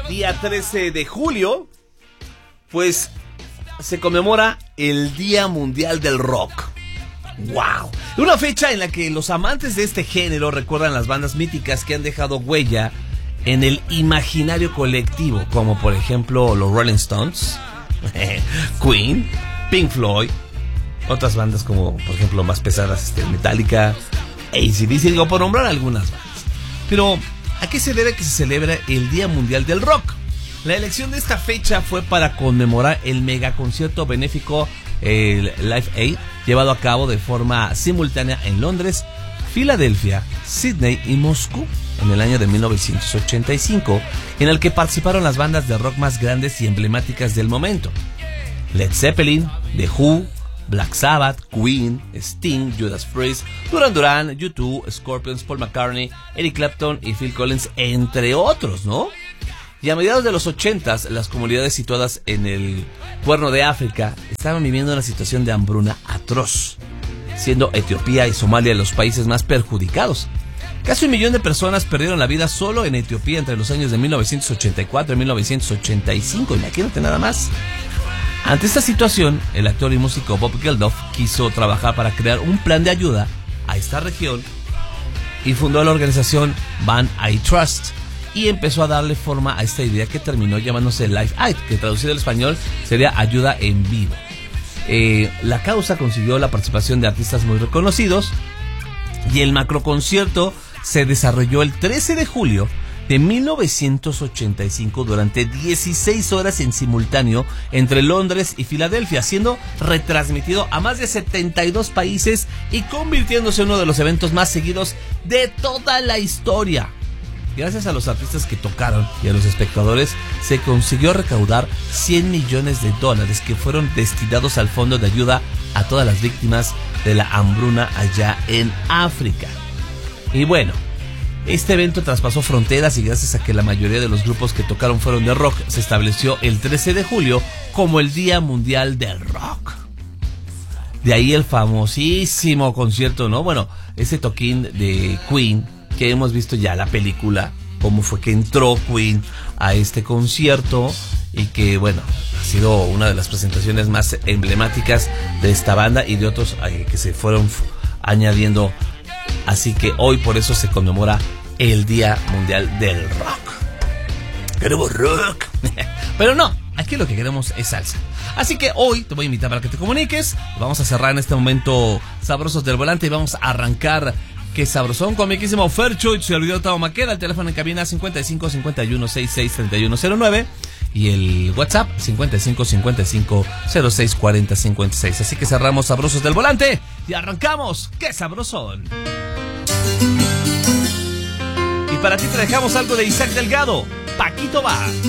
día 13 de julio, pues se conmemora el Día Mundial del Rock. ¡Wow! Una fecha en la que los amantes de este género recuerdan las bandas míticas que han dejado huella en el imaginario colectivo, como por ejemplo los Rolling Stones, Queen, Pink Floyd, otras bandas como por ejemplo más pesadas, Metallica, AC/DC, digo, por nombrar algunas bandas. Pero, ¿a qué se debe que se celebra el Día Mundial del Rock? La elección de esta fecha fue para conmemorar el megaconcierto benéfico Live Aid, llevado a cabo de forma simultánea en Londres, Filadelfia, Sydney y Moscú en el año de 1985, en el que participaron las bandas de rock más grandes y emblemáticas del momento: Led Zeppelin, The Who, Black Sabbath, Queen, Sting, Judas Priest, Duran Duran, U2, Scorpions, Paul McCartney, Eric Clapton y Phil Collins, entre otros, ¿no? Y a mediados de los 80s, las comunidades situadas en el Cuerno de África estaban viviendo una situación de hambruna atroz, siendo Etiopía y Somalia los países más perjudicados. Casi 1 millón de personas perdieron la vida solo en Etiopía entre los años de 1984 y 1985, imagínate nada más. Ante esta situación, el actor y músico Bob Geldof quiso trabajar para crear un plan de ayuda a esta región y fundó la organización Band I Trust y empezó a darle forma a esta idea que terminó llamándose Live Aid, que traducido al español sería ayuda en vivo. La causa consiguió la participación de artistas muy reconocidos y el macroconcierto se desarrolló el 13 de julio de 1985 durante 16 horas en simultáneo entre Londres y Filadelfia, siendo retransmitido a más de 72 países y convirtiéndose en uno de los eventos más seguidos de toda la historia. Gracias a los artistas que tocaron y a los espectadores, se consiguió recaudar $100 millones que fueron destinados al fondo de ayuda a todas las víctimas de la hambruna allá en África. Y bueno, este evento traspasó fronteras y gracias a que la mayoría de los grupos que tocaron fueron de rock, se estableció el 13 de julio como el Día Mundial del Rock. De ahí el famosísimo concierto, ¿no? Bueno, ese toquín de Queen, que hemos visto ya la película, cómo fue que entró Queen a este concierto y que, bueno, ha sido una de las presentaciones más emblemáticas de esta banda y de otros que se fueron añadiendo. Así que hoy por eso se conmemora el Día Mundial del Rock. Queremos rock. Pero no, aquí lo que queremos es salsa. Así que hoy te voy a invitar para que te comuniques. Vamos a cerrar en este momento Sabrosos del Volante y vamos a arrancar Qué Sabrosón con mi quísimo Fercho y su servidor Tavo Maqueda. El teléfono en cabina 55 51 66 3109 y el WhatsApp 55 55 06 40 56. Así que cerramos Sabrosos del Volante y arrancamos Qué Sabrosón. Y para ti te dejamos algo de Isaac Delgado, Paquito va.